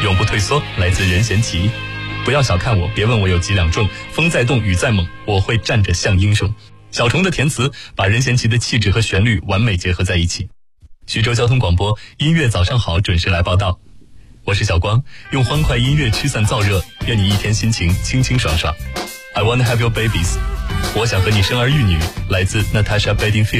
永不退缩，来自任贤齐。不要小看我，别问我有几两重，风再动雨再猛，我会站着像英雄。小虫的填词把任贤齐的气质和旋律完美结合在一起。徐州交通广播音乐早上好准时来报道，我是小光，用欢快音乐驱散燥热，愿你一天心情清清爽爽。I wanna have your babies， 我想和你生儿育女，来自 Natasha Bedingfield。